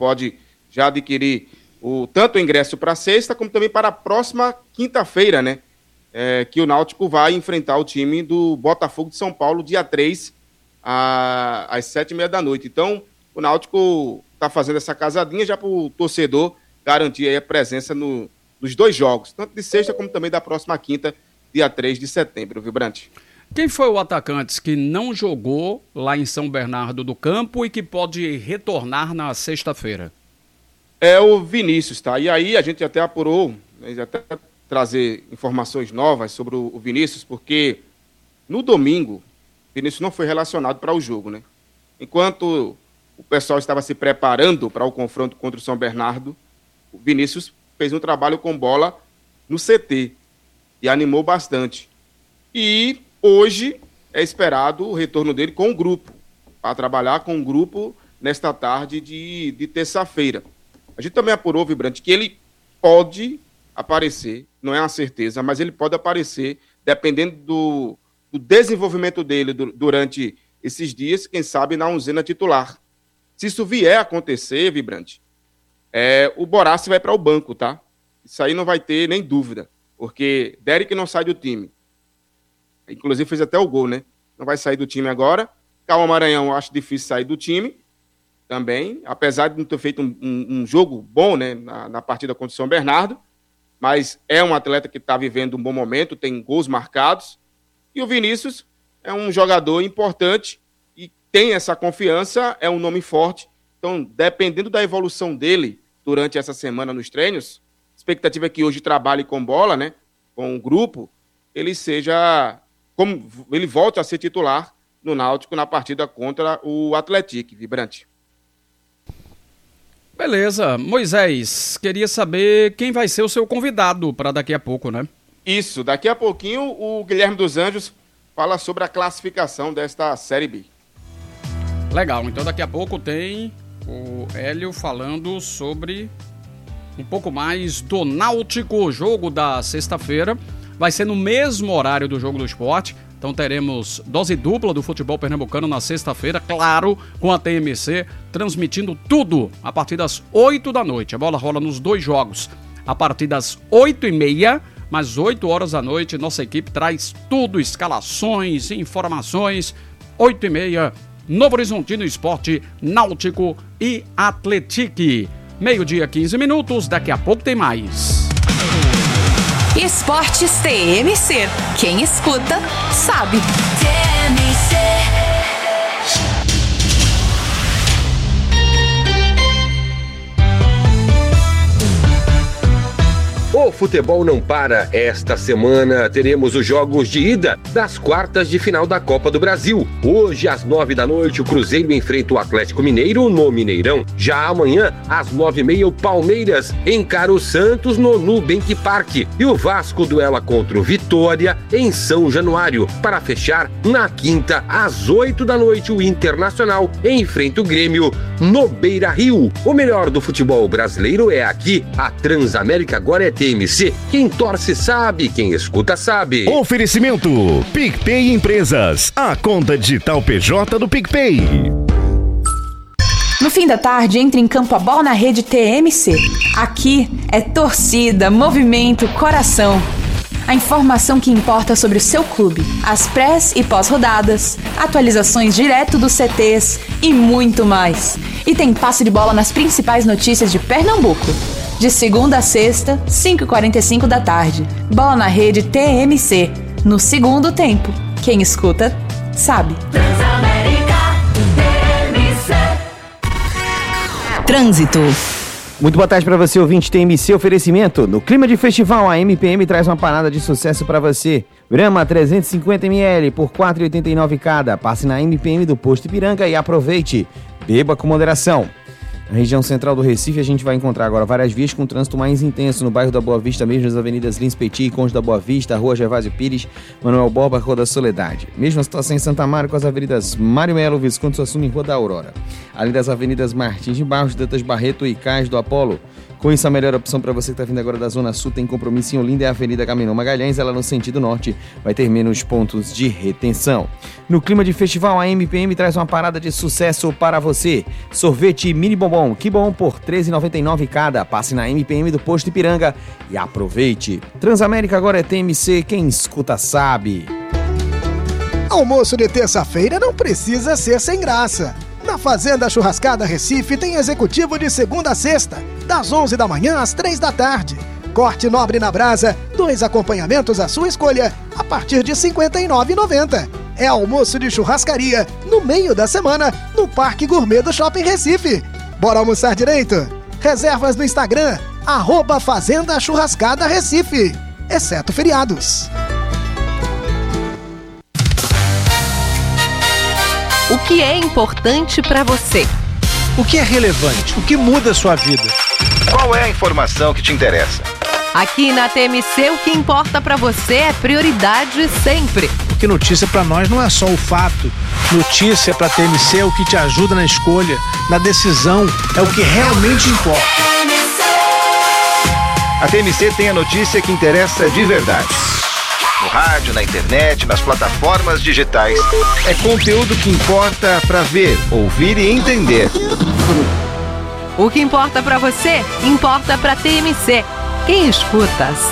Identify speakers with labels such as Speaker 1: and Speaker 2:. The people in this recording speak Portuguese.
Speaker 1: pode já adquirir tanto o ingresso para sexta, como também para a próxima quinta-feira, né? Que o Náutico vai enfrentar o time do Botafogo de São Paulo, dia 3, às 7h30 da noite. Então, o Náutico está fazendo essa casadinha já para o torcedor garantir aí a presença nos 2 jogos, tanto de sexta como também da próxima quinta, dia 3 de setembro, viu, Brant?
Speaker 2: Quem foi o atacante que não jogou lá em São Bernardo do Campo e que pode retornar na sexta-feira?
Speaker 1: É o Vinícius, tá? E aí a gente até apurou, né, até trazer informações novas sobre o Vinícius, porque no domingo, o Vinícius não foi relacionado para o jogo, né? Enquanto o pessoal estava se preparando para o confronto contra o São Bernardo, o Vinícius fez um trabalho com bola no CT e animou bastante. E hoje é esperado o retorno dele com o grupo, para trabalhar com o grupo nesta tarde de terça-feira. A gente também apurou, Vibrante, que ele pode aparecer, não é uma certeza, mas ele pode aparecer, dependendo do desenvolvimento dele durante esses dias, quem sabe na onzena titular. Se isso vier a acontecer, Vibrante, o Borassi vai para o banco, tá? Isso aí não vai ter nem dúvida, porque Derek não sai do time. Inclusive fez até o gol, né? Não vai sair do time agora. Cauã Maranhão, eu acho difícil sair do time também, apesar de não ter feito um jogo bom, né, na partida contra o São Bernardo, mas é um atleta que está vivendo um bom momento, tem gols marcados, e o Vinícius é um jogador importante e tem essa confiança, é um nome forte, então dependendo da evolução dele durante essa semana nos treinos, a expectativa é que hoje trabalhe com bola, né, com o grupo, ele volte a ser titular no Náutico na partida contra o Atlético, Vibrante.
Speaker 2: Beleza. Moisés, queria saber quem vai ser o seu convidado para daqui a pouco, né?
Speaker 1: Isso, daqui a pouquinho o Guilherme dos Anjos fala sobre a classificação desta Série B.
Speaker 2: Legal, então daqui a pouco tem o Hélio falando sobre um pouco mais do Náutico, o jogo da sexta-feira. Vai ser no mesmo horário do Jogo do Esporte. Então teremos dose dupla do futebol pernambucano na sexta-feira, claro, com a TMC, transmitindo tudo a partir das 8 da noite. A bola rola nos 2 jogos. A partir das 8h30, mas 8 horas da noite, nossa equipe traz tudo, escalações, informações. 8h30, Novo Horizontino Esporte, Náutico e Atlético. 12h15, daqui a pouco tem mais.
Speaker 3: Esportes TMC. Quem escuta, sabe. TMC.
Speaker 4: O futebol não para. Esta semana teremos os jogos de ida das quartas de final da Copa do Brasil. Hoje, às 9 da noite, o Cruzeiro enfrenta o Atlético Mineiro no Mineirão. Já amanhã, às 9h30, o Palmeiras encara o Santos no Nubank Park. E o Vasco duela contra o Vitória em São Januário. Para fechar, na quinta, às 8 da noite, o Internacional enfrenta o Grêmio no Beira-Rio. O melhor do futebol brasileiro é aqui. A Transamérica agora é TMC. Quem torce sabe, quem escuta sabe.
Speaker 5: Oferecimento PicPay Empresas, a conta digital PJ do PicPay.
Speaker 3: No fim da tarde, entre em campo a bola na rede TMC. Aqui é torcida, movimento, coração. A informação que importa sobre o seu clube, as prés e pós-rodadas, atualizações direto dos CTs e muito mais. E tem passe de bola nas principais notícias de Pernambuco. De segunda a sexta, 5h45 da tarde. Bola na rede TMC. No segundo tempo. Quem escuta, sabe. Transamérica TMC. Trânsito.
Speaker 6: Muito boa tarde para você, ouvinte TMC. Oferecimento. No clima de festival, a MPM traz uma panada de sucesso para você. Brahma 350ml por R$ 4,89 cada. Passe na MPM do Posto Ipiranga e aproveite. Beba com moderação. Na região central do Recife, a gente vai encontrar agora várias vias com trânsito mais intenso no bairro da Boa Vista, mesmo nas avenidas Lins Petit, Conde da Boa Vista, Rua Gervásio Pires, Manuel Borba, Rua da Soledade. Mesma situação em Santa Mário com as avenidas Mário Melo, Visconde Suassuna e Rua da Aurora. Além das avenidas Martins de Barros, Dantas Barreto e Cais do Apolo, Com isso, a melhor opção para você que está vindo agora da Zona Sul tem compromisso em Olinda é a Avenida Caminhão Magalhães, ela no sentido norte vai ter menos pontos de retenção. No clima de festival, a MPM traz uma parada de sucesso para você. Sorvete Mini Bombom, que bom, por R$ 13,99 cada. Passe na MPM do Posto Ipiranga e aproveite. Transamérica agora é TMC, quem escuta sabe.
Speaker 7: Almoço de terça-feira não precisa ser sem graça. Na Fazenda Churrascada Recife tem executivo de segunda a sexta, das 11 da manhã às 3 da tarde. Corte nobre na brasa, 2 acompanhamentos à sua escolha, a partir de R$ 59,90. É almoço de churrascaria, no meio da semana, no Parque Gourmet do Shopping Recife. Bora almoçar direito? Reservas no Instagram, @Fazenda Churrascada Recife, exceto feriados.
Speaker 8: O que é importante para você?
Speaker 9: O que é relevante? O que muda a sua vida?
Speaker 10: Qual é a informação que te interessa?
Speaker 8: Aqui na TMC, o que importa para você é prioridade sempre.
Speaker 9: Porque notícia para nós não é só o fato. Notícia para TMC é o que te ajuda na escolha, na decisão, é o que realmente importa.
Speaker 10: A TMC tem a notícia que interessa de verdade. No rádio, na internet, nas plataformas digitais. É conteúdo que importa para ver, ouvir e entender.
Speaker 8: O que importa para você, importa para TMC. Quem escuta